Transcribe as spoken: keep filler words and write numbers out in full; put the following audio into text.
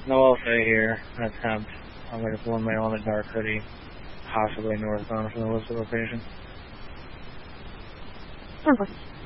No, I'll say here, an attempt. I'm going to one male in a dark hoodie, possibly northbound from the listed location. ten four.